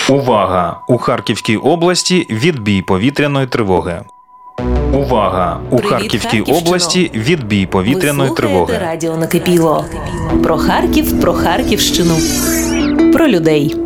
Увага! У Харківській області відбій повітряної тривоги. Увага! У Привіт, Харківській Харківщино! області відбій повітряної Ви тривоги. слухаєте радіо «Накипіло». Про Харків, про Харківщину, про людей.